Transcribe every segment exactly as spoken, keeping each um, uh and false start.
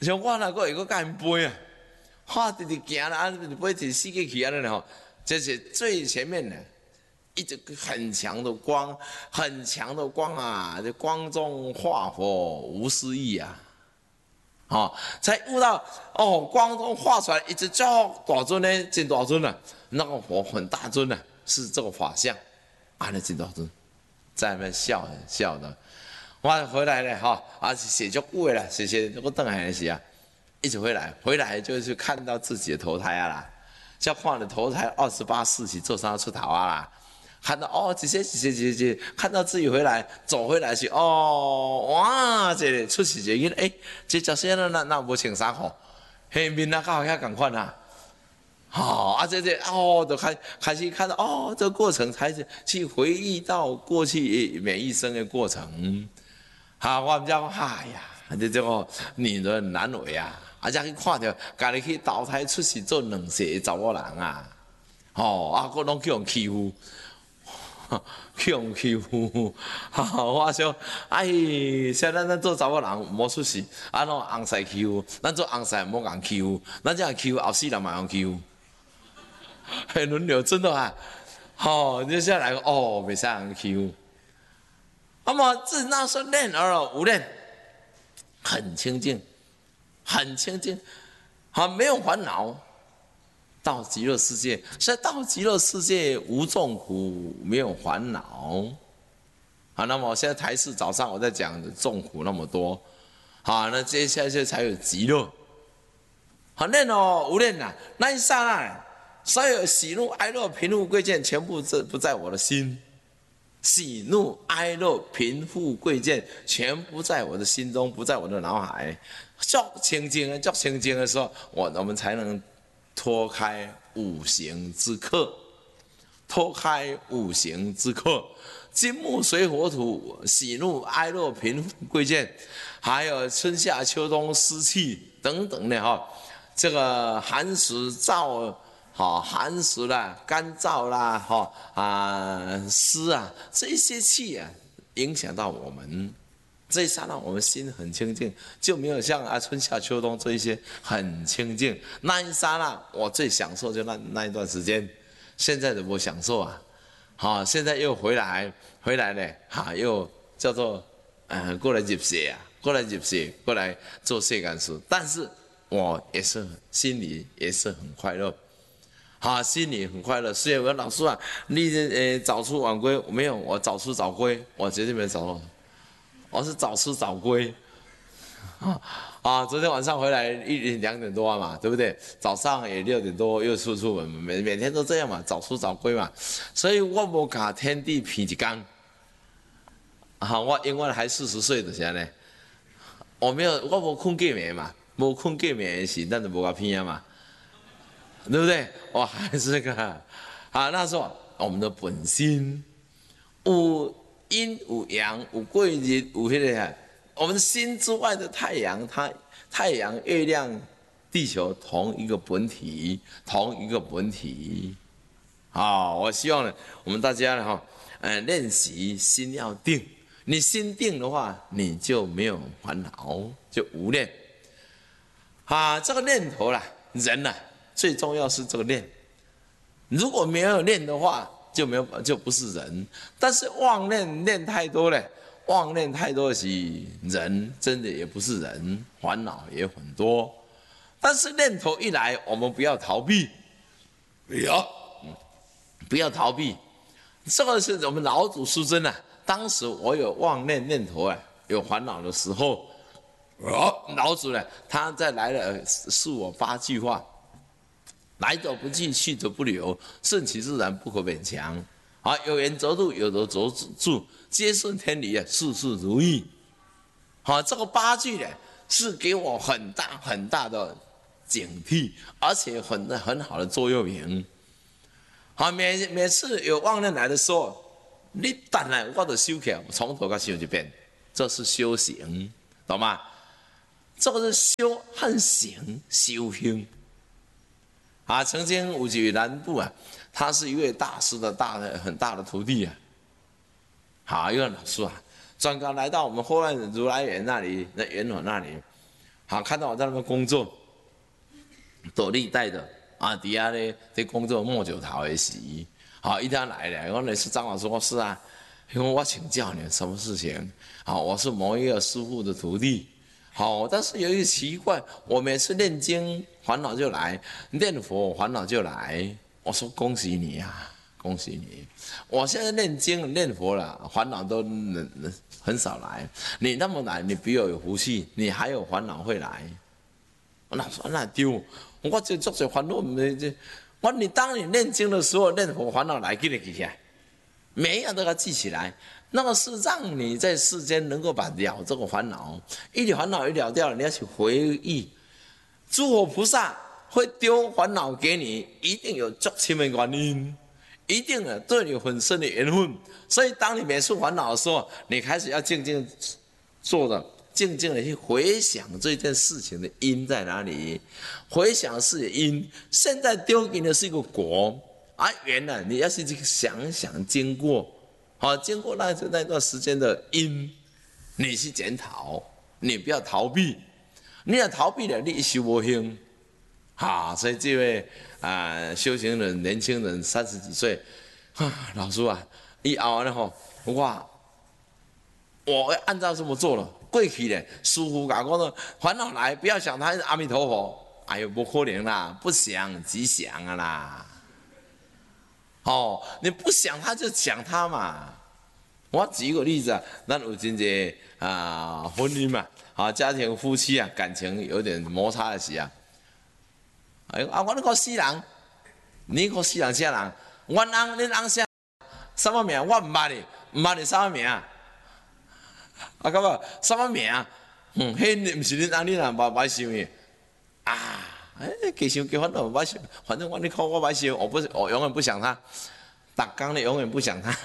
像我那个会个甲因背啊，我直直行啦，啊，背直世界去安尼吼，这是最前面的，一直很强的光，很强的光啊，这光中化火无思议啊，哦，才悟到哦，光中化出来一直叫大尊呢，真大尊啊，那个火很大尊啊，是这个法相，啊，那真大尊，在那边笑笑的。我回来了哈，啊，写就过了，写写我等来的时啊，一直回来，回来就是看到自己的投胎啊啦，叫换了投胎二十八世纪做啥出头啊啦，看到哦这些这些这些，看到自己回来走回来是哦哇，这出事就因哎，这叫啥呢？那那无穿衫裤，黑面啊，刚好遐共款啊。好、哦、啊，这这哦，都开开始看到哦，这个过程才是去回忆到过去每一生的过程。哈，我唔知讲，哎呀，这这个女人难为啊！啊，才去看到，家己去投胎出世做两世的查某人啊，吼、哦，啊，佫拢叫人欺负，叫人欺负，哈、哦，我想，哎，现在咱做查某人莫出世，啊，拢红婿欺负，咱做红婿莫人欺负，咱这样欺负后世人嘛人欺负，很轮流，真的啊，好、哦，接下来哦，袂使人欺负。那么自那时练而无练，很清净，很清净，好没有烦恼。到极乐世界，所以到极乐世界无众苦，没有烦恼。好，那么我现在台视早上我在讲的众苦那么多，好，那接下来才有极乐。好练哦，无练呐，那一刹那，所有喜怒哀乐贫富贵贱，全部这不在我的心。喜怒哀乐贫富贵贱全不在我的心中，不在我的脑海。较清净的，较清净的时候，我我们才能脱开五行之客，脱开五行之客，金木水火土，喜怒哀乐贫富贵贱，还有春夏秋冬湿气等等的哈，这个寒暑燥。好，寒暑啦、干燥啦、哈啊湿啊，这些气啊，影响到我们。这一刹那，我们心很清净，就没有像啊春夏秋冬这一些很清净。那一刹那，我最享受就那那一段时间。现在的我享受啊，好，现在又回来，回来了，哈，又叫做呃过来入世啊，过来入世，过来做世间事。但是我也是心里也是很快乐。啊，心里很快乐。所以我说老师啊，你呃早出晚归没有？我早出早归，我绝对没早出，我是早出早归。啊啊！昨天晚上回来一两点多嘛，对不对？早上也六点多又出出门，每每天都这样嘛，早出早归嘛。所以我无甲天地偏一天。啊，我因为还四十岁的时候呢，我没有我无困过暝嘛，无困过暝的时，咱就无甲偏啊嘛。对不对？我还是个啊，那时候我们的本心有阴有阳，有贵日有那个，我们心之外的太阳，它太阳、月亮、地球同一个本体，同一个本体。好，我希望呢，我们大家呢哈，呃，练习心要定。你心定的话，你就没有烦恼，就无念。啊，这个念头啦，人呐。最重要是这个念，如果没有念的话，就没有就不是人。但是妄念念太多了，妄念太多是人，真的也不是人，烦恼也很多。但是念头一来，我们不要逃避，不要，不要逃避。这个是我们老祖师尊啊，当时我有妄念念头啊，有烦恼的时候，老祖呢，他再来了是我八句话。来者不拒，去者不留，顺其自然，不可勉强。啊，有缘则度，有得则住，皆顺天理啊，事事如意。好，这个八句呢，是给我很大很大的警惕，而且很很好的座右铭。好，每每次有妄念来的时候，你等来我就修起来，从头到修一遍，这是修行，懂吗？这个是修和行，修行。啊，曾经有一位南部啊，他是一位大师的大的很大的徒弟啊。好，一个老师啊，专刚来到我们后岸如来园那里，那园我那里， 好，看到我在那边工作，都历代的啊，底下咧在工作摸九桃的时，好，一天来了，我那是张老师，我是啊，因为我请教你什么事情？好，我是某一个师傅的徒弟。好，但是有一个奇怪，我每次念经烦恼就来，念佛烦恼就来。我说恭喜你啊，恭喜你！我现在念经念佛了，烦恼都很少来。你那么来，你比我有福气，你还有烦恼会来。那说那丢，我这做这烦恼没这，我你当你念经的时候，念佛烦恼来，记得记起来，每一样都要记起来。那么是让你在世间能够把了这个烦恼，一点烦恼一了掉了，你要去回忆，诸佛菩萨会丢烦恼给你，一定有足深的原因，一定的对你很深的缘分。所以当你每次烦恼的时候，你开始要静静坐着，静静的去回想这件事情的因在哪里，回想是因，现在丢给你的是一个果，而缘呢，你要是去想想经过。好，经过那那段时间的因，你去检讨，你不要逃避，你要逃避了，你一修无兴。好，所以这位啊、呃、修行人年轻人三十几岁，啊老师啊，以后呢吼，我我按照这么做了，过去咧，师父讲讲呢，烦恼来不要想他是阿弥陀佛，哎呦不可能啦，不想即想啊啦。哦，你不想他就想他嘛。我举一个例子啊，咱有真济啊婚姻嘛，啊家庭夫妻啊感情有点摩擦的时啊，哎啊我那个死人，你个死人啥人？阮翁恁翁啥？什么名？我唔捌你，唔捌你什么名？啊，咁啊什么名？嗯，迄唔是恁翁，恁人唔捌想伊啊。哎，其实结婚了，我想，反正我你看我买想，我不，我永远不想他，打刚的永远不想他，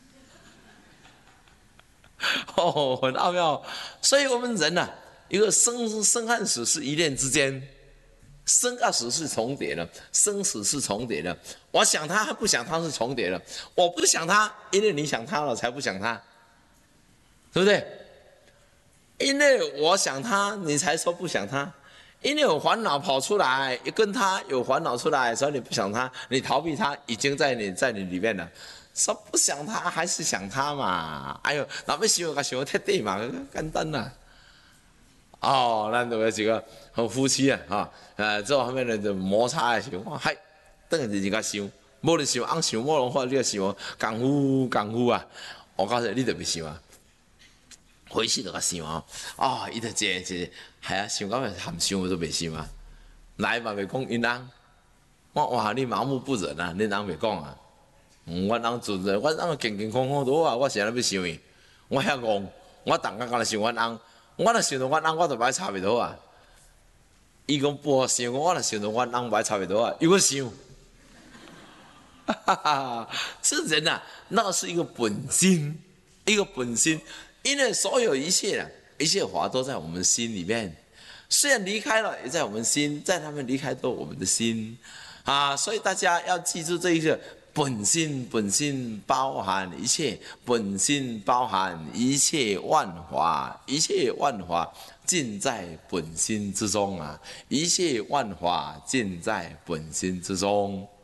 哦，很奥妙。所以我们人呐、啊，一个生生和死是一念之间，生和死是重叠的，生死是重叠的。我想他和不想他是重叠的，我不想他，因为你想他了才不想他，对不对？因为我想他，你才说不想他。因为有烦恼跑出来，跟他有烦恼出来，所以你不想他，你逃避他，已经在你在你里面了。说不想他还是想他嘛？哎呦，那要想个想贴地嘛，简单啦。哦，咱就有一个和夫妻啊，哈，呃，这方面的就摩擦的时候，嗨，等下就自家想，无就想，翁想某人话你就想，功夫功夫啊，我告诉你，你就别想啊。回去就甲想啊，啊，伊就这这，系啊，想到含想我都袂想啊。来嘛，袂讲因翁，我哇，你盲目不仁啊，恁翁袂讲啊。嗯，阮翁准的，阮翁健健康康都好啊，我谁人要想伊？我遐戆，我逐工干来想阮翁，我若想到阮翁，我就歹差袂多啊。伊讲不好想，我若想到阮翁歹差袂多啊，又个想。哈哈哈，这人啊，那是一个本心，一个本心。因为所有一切啊，一切法都在我们心里面，虽然离开了，也在我们心，在他们离开都我们的心，啊，所以大家要记住这一个本心，本心包含一切，本心包含一切万法，一切万法尽在本心之中啊，一切万法尽在本心之中。